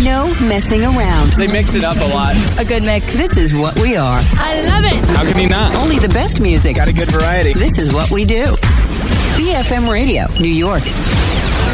No messing around. They mix it up a lot. A good mix. This is what we are. I love it. How can you not? Only the best music. Got a good variety. This is what we do. BFM Radio, New York.